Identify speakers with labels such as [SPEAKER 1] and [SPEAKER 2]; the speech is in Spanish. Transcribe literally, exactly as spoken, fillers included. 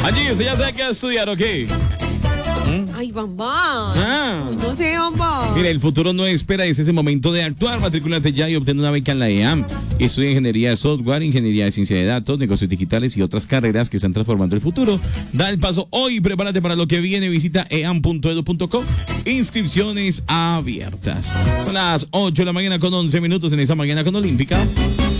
[SPEAKER 1] Allí usted ya sabe qué estudiar, ¿ok?
[SPEAKER 2] Ay, bamba.
[SPEAKER 1] Ah.
[SPEAKER 2] No sé, bamba.
[SPEAKER 1] Mira, el futuro no espera, es ese momento de actuar. Matricúlate ya y obtén una beca en la E A M. Estudia ingeniería de software, ingeniería de ciencia de datos, negocios digitales y otras carreras que están transformando el futuro. Da el paso hoy, prepárate para lo que viene. Visita e a m punto edu punto co. Inscripciones abiertas. Son las ocho de la mañana con once minutos en esa mañana con Olímpica.